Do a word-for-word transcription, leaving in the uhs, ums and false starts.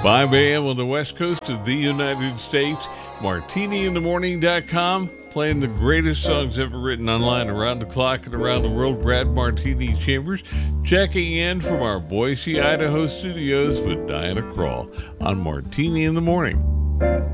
five a.m. on the west coast of the United States. martini in the morning dot com, playing the greatest songs ever written online around the clock and around the world. Brad Martini Chambers checking in from our Boise, Idaho studios with Diana Krall on Martini in the Morning.